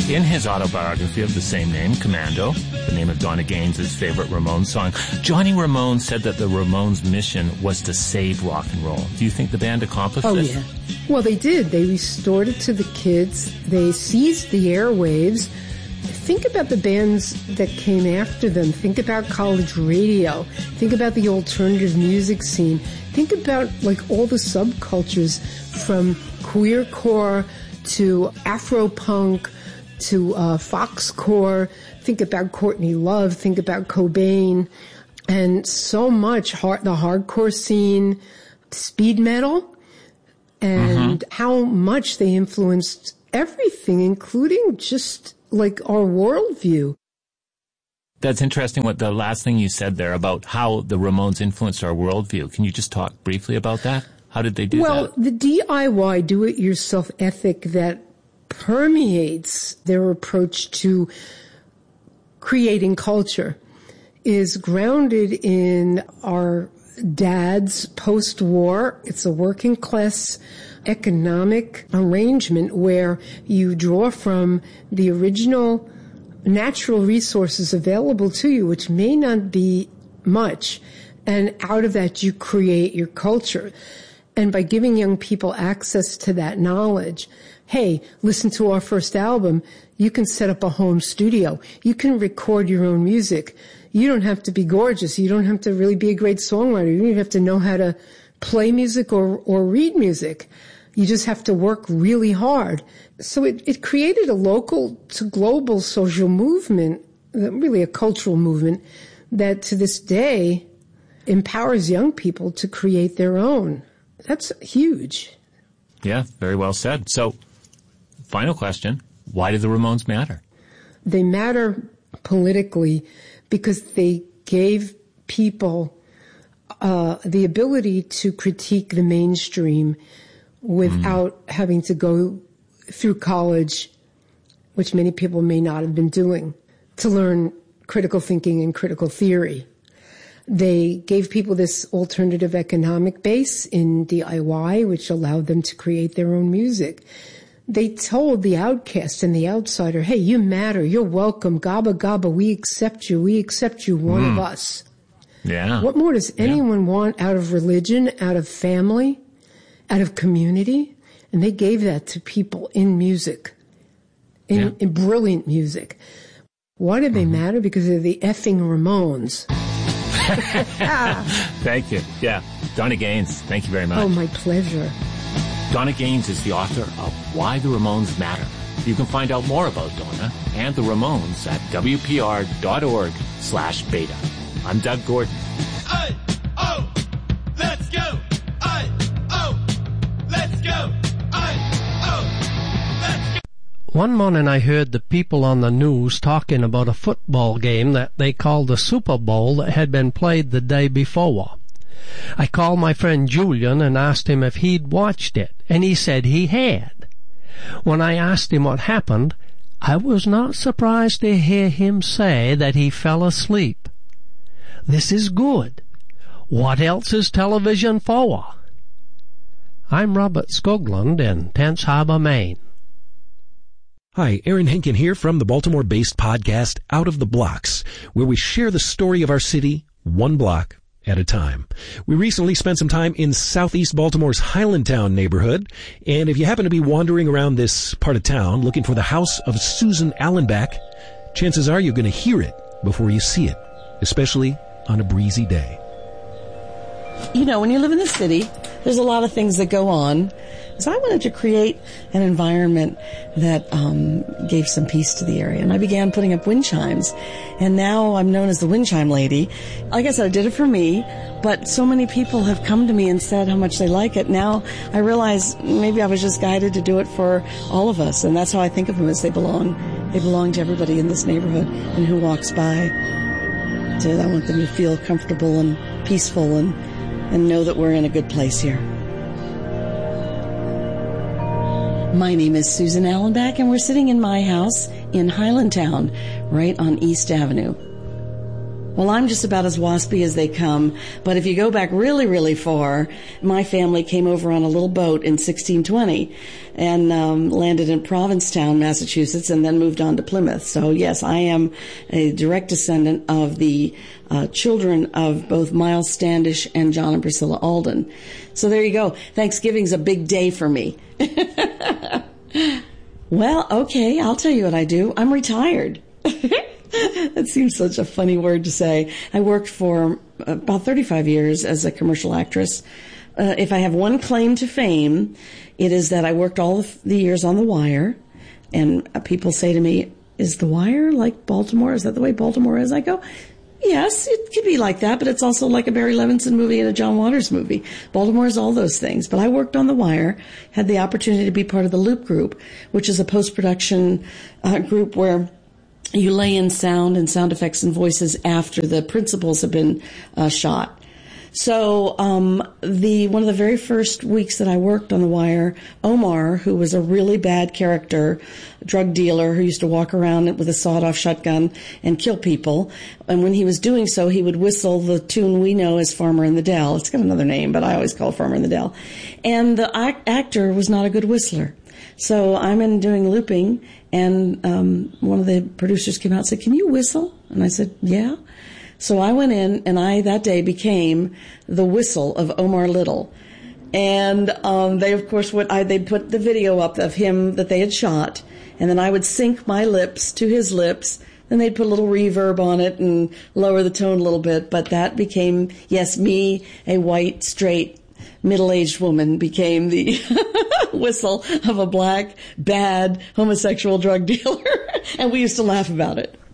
In his autobiography of the same name, Commando, the name of Donna Gaines' favorite Ramones song, Johnny Ramone said that the Ramones' mission was to save rock and roll. Do you think the band accomplished this? Oh, yeah. Well, they did. They restored it to the kids. They seized the airwaves. Think about the bands that came after them. Think about college radio. Think about the alternative music scene. Think about like all the subcultures from queercore to Afro-punk to foxcore. Think about Courtney Love. Think about Cobain. And so much, the hardcore scene, speed metal, and how much they influenced everything, including just like our worldview. That's interesting what the last thing you said there about how the Ramones influenced our worldview. Can you just talk briefly about that? How did they do that? Well, the DIY, do-it-yourself ethic that permeates their approach to creating culture is grounded in our dad's post-war. It's a working class economic arrangement where you draw from the original natural resources available to you, which may not be much, and out of that you create your culture. And by giving young people access to that knowledge, hey, listen to our first album, you can set up a home studio. You can record your own music. You don't have to be gorgeous. You don't have to really be a great songwriter. You don't even have to know how to play music or read music. You just have to work really hard. So it created a local to global social movement, really a cultural movement, that to this day empowers young people to create their own. That's huge. Yeah, very well said. So, final question. Why do the Ramones matter? They matter politically because they gave people the ability to critique the mainstream without having to go through college, which many people may not have been doing, to learn critical thinking and critical theory. They gave people this alternative economic base in DIY, which allowed them to create their own music. They told the outcast and the outsider, hey, you matter, you're welcome, gabba gabba, we accept you, one of us. Yeah. What more does anyone want out of religion, out of family, out of community? And they gave that to people in music, in brilliant music. Why did they matter? Because they're the effing Ramones. Thank you. Yeah. Donna Gaines, thank you very much. Oh, my pleasure. Donna Gaines is the author of Why the Ramones Matter. You can find out more about Donna and the Ramones at wpr.org/beta. I'm Doug Gordon. I-O, let's go. I-O, let's go. I-O, let's go. One morning I heard the people on the news talking about a football game that they called the Super Bowl that had been played the day before. I called my friend Julian and asked him if he'd watched it, and he said he had. When I asked him what happened, I was not surprised to hear him say that he fell asleep. This is good. What else is television for? I'm Robert Skoglund in Tense Harbor, Maine. Hi, Aaron Henkin here from the Baltimore-based podcast Out of the Blocks, where we share the story of our city one block at a time. We recently spent some time in southeast Baltimore's Highlandtown neighborhood, and if you happen to be wandering around this part of town looking for the house of Susan Allenbach, chances are you're going to hear it before you see it, especially on a breezy day. You know, when you live in the city, there's a lot of things that go on. So I wanted to create an environment that gave some peace to the area. And I began putting up wind chimes. And now I'm known as the wind chime lady. Like I said, I did it for me, but so many people have come to me and said how much they like it. Now I realize maybe I was just guided to do it for all of us. And that's how I think of them, as they belong. They belong to everybody in this neighborhood and who walks by. So I want them to feel comfortable and peaceful and know that we're in a good place here. My name is Susan Allenbach, and we're sitting in my house in Highlandtown, right on East Avenue. Well, I'm just about as waspy as they come. But if you go back really, really far, my family came over on a little boat in 1620 and landed in Provincetown, Massachusetts, and then moved on to Plymouth. So, yes, I am a direct descendant of the children of both Miles Standish and John and Priscilla Alden. So there you go. Thanksgiving's a big day for me. Well, okay, I'll tell you what I do. I'm retired. That seems such a funny word to say. I worked for about 35 years as a commercial actress. If I have one claim to fame, it is that I worked all the years on The Wire. And people say to me, is The Wire like Baltimore? Is that the way Baltimore is? I go, yes, it could be like that, but it's also like a Barry Levinson movie and a John Waters movie. Baltimore is all those things. But I worked on The Wire, had the opportunity to be part of the Loop Group, which is a post-production group where you lay in sound and sound effects and voices after the principals have been shot. So one of the very first weeks that I worked on The Wire, Omar, who was a really bad character, drug dealer who used to walk around with a sawed-off shotgun and kill people, and when he was doing so, he would whistle the tune we know as Farmer in the Dell. It's got another name, but I always call it Farmer in the Dell. And the actor was not a good whistler. So I'm in doing looping, and one of the producers came out and said, "Can you whistle?" And I said, "Yeah." So I went in, and I that day became the whistle of Omar Little. And they, of course, they'd put the video up of him that they had shot, and then I would sync my lips to his lips. Then they'd put a little reverb on it and lower the tone a little bit. But that became, yes, me, a white, straight, middle-aged woman, became the whistle of a black, bad, homosexual drug dealer. And we used to laugh about it.